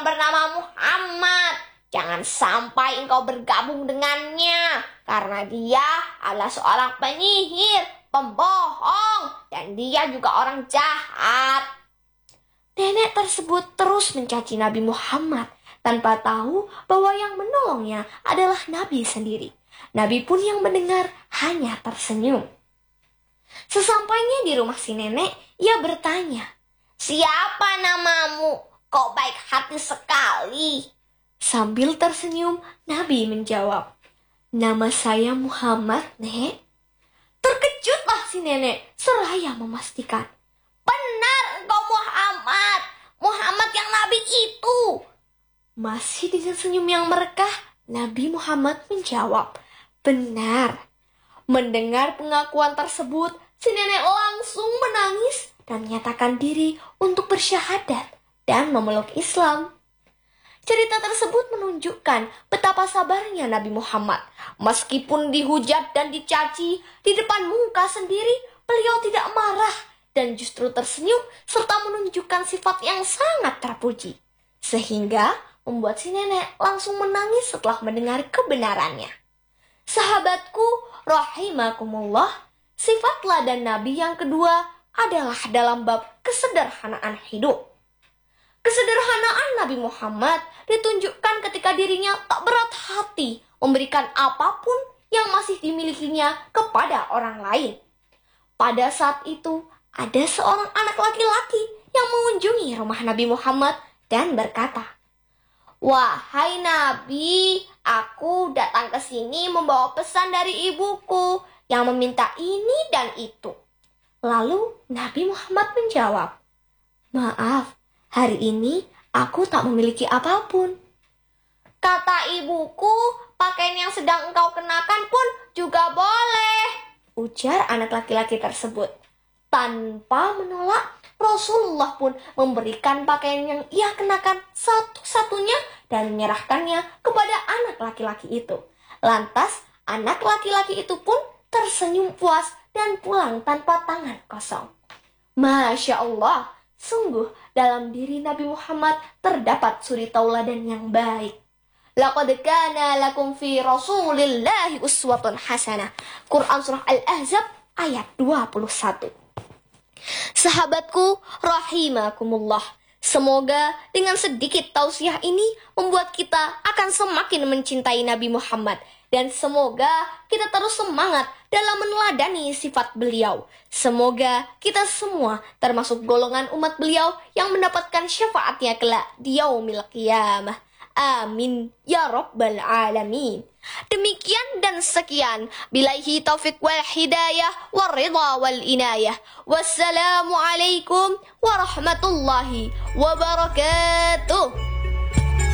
yang bernama Muhammad. Jangan sampai engkau bergabung dengannya, karena dia adalah seorang penyihir, pembohong, dan dia juga orang jahat. Nenek tersebut terus mencaci Nabi Muhammad tanpa tahu bahwa yang menolongnya adalah Nabi sendiri. Nabi pun yang mendengar hanya tersenyum. Sesampainya di rumah si nenek, ia bertanya, "Siapa namamu? Kok baik hati sekali?" Sambil tersenyum, Nabi menjawab, "Nama saya Muhammad, Nek." Terkejutlah si nenek seraya memastikan, "Benar engkau Muhammad, Muhammad yang Nabi itu." Masih dengan senyum yang merekah, Nabi Muhammad menjawab, "Benar." Mendengar pengakuan tersebut, si nenek langsung menangis dan menyatakan diri untuk bersyahadat dan memeluk Islam. Cerita tersebut menunjukkan betapa sabarnya Nabi Muhammad. Meskipun dihujat dan dicaci di depan muka sendiri, beliau tidak marah dan justru tersenyum serta menunjukkan sifat yang sangat terpuji. Sehingga membuat si nenek langsung menangis setelah mendengar kebenarannya. Sahabatku, rahimakumullah, sifat teladan Nabi yang kedua adalah dalam bab kesederhanaan hidup. Kesederhanaan Nabi Muhammad ditunjukkan ketika dirinya tak berat hati memberikan apapun yang masih dimilikinya kepada orang lain. Pada saat itu, ada seorang anak laki-laki yang mengunjungi rumah Nabi Muhammad dan berkata, "Wahai Nabi, aku datang ke sini membawa pesan dari ibuku yang meminta ini dan itu." Lalu Nabi Muhammad menjawab, "Maaf, hari ini aku tak memiliki apapun." "Kata ibuku, pakaian yang sedang engkau kenakan pun juga boleh," ujar anak laki-laki tersebut. Tanpa menolak, Rasulullah pun memberikan pakaian yang ia kenakan satu-satunya dan menyerahkannya kepada anak laki-laki itu. Lantas, anak laki-laki itu pun tersenyum puas dan pulang tanpa tangan kosong. Masya Allah, sungguh dalam diri Nabi Muhammad terdapat suri tauladan yang baik. Laqad kana lakum fi Rasulillahi uswatun hasanah. Quran surah Al-Ahzab ayat 21. Sahabatku, rahimakumullah, semoga dengan sedikit tausiah ini membuat kita akan semakin mencintai Nabi Muhammad. Dan semoga kita terus semangat dalam meneladani sifat beliau. Semoga kita semua termasuk golongan umat beliau yang mendapatkan syafaatnya kelak di yaumil qiyamah. Amin ya rabbal alamin. Demikian dan sekian. Billahi taufiq wal hidayah wal ridha wal inayah. Wassalamualaikum warahmatullahi wabarakatuh.